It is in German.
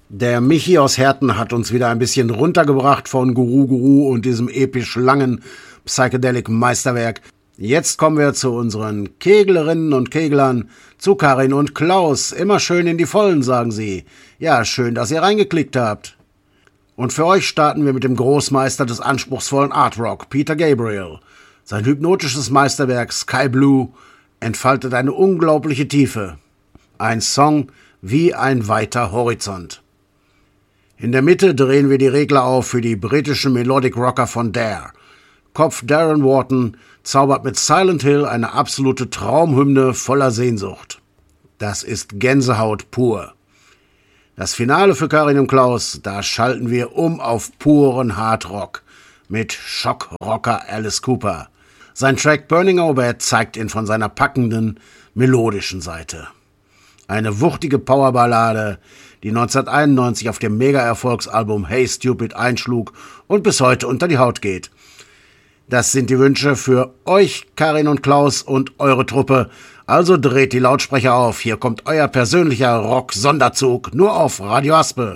Der Michi aus Herten hat uns wieder ein bisschen runtergebracht von Guru Guru und diesem episch langen Psychedelic-Meisterwerk. Jetzt kommen wir zu unseren Keglerinnen und Keglern, zu Karin und Klaus. Immer schön in die Vollen, sagen sie. Ja, schön, dass ihr reingeklickt habt. Und für euch starten wir mit dem Großmeister des anspruchsvollen Art Rock, Peter Gabriel. Sein hypnotisches Meisterwerk Sky Blue entfaltet eine unglaubliche Tiefe. Ein Song wie ein weiter Horizont. In der Mitte drehen wir die Regler auf für die britischen Melodic Rocker von Dare. Kopf Darren Wharton zaubert mit Silent Hill eine absolute Traumhymne voller Sehnsucht. Das ist Gänsehaut pur. Das Finale für Karin und Klaus, da schalten wir um auf puren Hardrock mit Schockrocker Alice Cooper. Sein Track Burning Our Bed zeigt ihn von seiner packenden, melodischen Seite. Eine wuchtige Powerballade, die 1991 auf dem Mega-Erfolgsalbum Hey Stupid einschlug und bis heute unter die Haut geht. Das sind die Wünsche für euch, Karin und Klaus, und eure Truppe. Also dreht die Lautsprecher auf. Hier kommt euer persönlicher Rock-Sonderzug nur auf Radio Aspe.